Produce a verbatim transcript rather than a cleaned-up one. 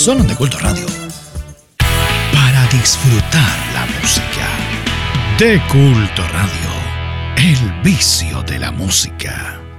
Son de Culto Radio. Para disfrutar la música. De Culto Radio. El vicio de la música.